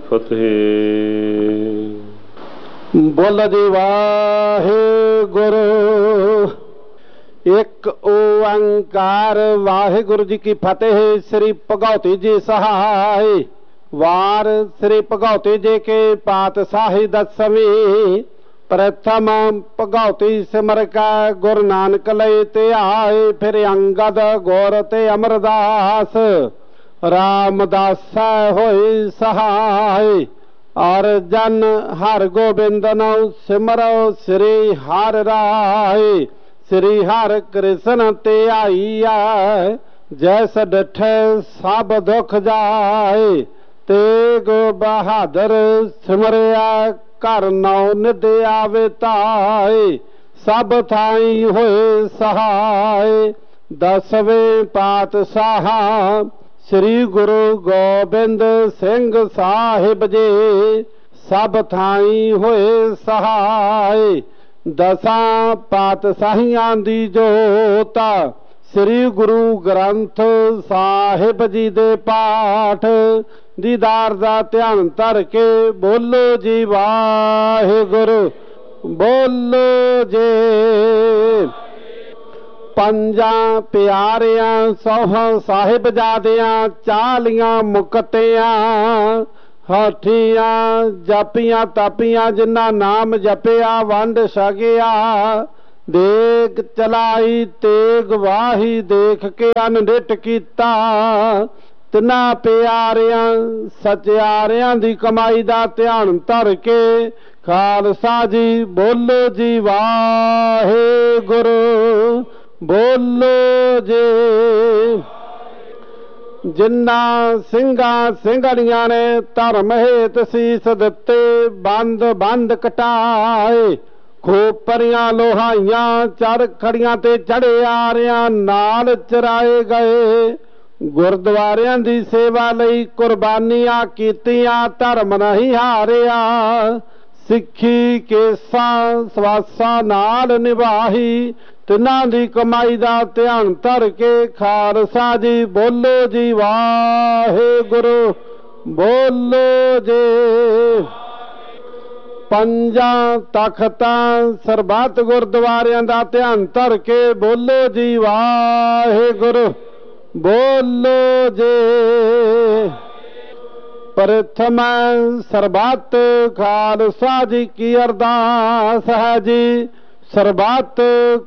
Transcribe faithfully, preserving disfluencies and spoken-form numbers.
फतेह। बोल जी वाहिगुरु। एक ओंकार वाहिगुरु जी की फतेह। श्री भगौती जी सहाय। वार श्री भगौती जी के पातशाही दसवीं। प्रथम भगौती सिमर का गुरु नानक लय ते आए। फिर अंगद गौर ते अमरदास रामदास होई सहाय। और जन हर गोबिंद नौ सिमरो श्री हर राय। श्री हर कृष्ण ते आईया जैस डिठे सब दुख जाए। तेग बहादुर सिमरिया घर नौ निध आवे ताए। सब थाई होए सहाय। दसवें पातशाह श्री गुरु गोबिंद सिंह साहिब जी सब थाई होए सहाय। दसां पातशाहियां दी जोता श्री गुरु ग्रंथ साहिब जी दे पाठ दीदार दा ध्यान धर के बोलो जी वाहिगुरु। बोलो जे पंजा प्यारियां सौहां साहिबजादियां चालियां मुकतियां हाठियां जपियां तपियां जिन्ना नाम जपिया वंड छकिया। देख चलाई तेग वाही देख के अनडिठ कीता। तिना प्यारियां सचियारियां दी कमाई दा ध्यान धर के खालसा जी बोलो जी वाहिगुरु। बोलो जे जिन्ना सिंघा सिंघड़ियां ने धर्म हेत सीस दिते बंद बंद कटाए। खोपरियां लोहाइयां चढ़ खड़ियां ते चढ़े आरियां नाल चराए गए। गुरुद्वारियां दी सेवा लई कुर्बानियां कीतियां धर्म नहीं हारिया। सिक्खी केसा सवासा नाल निभाही तिन्हां दी कमाई दा ध्यान धर के खालसा जी बोलो जी वाहिगुरु। बोलो जे पंजा तख्तां सरबत गुरुद्वारियां दा ध्यान धर के बोलो जी वाहिगुरु। बोलो जे प्रथम सरबत खालसा जी की अरदास है जी। सरबत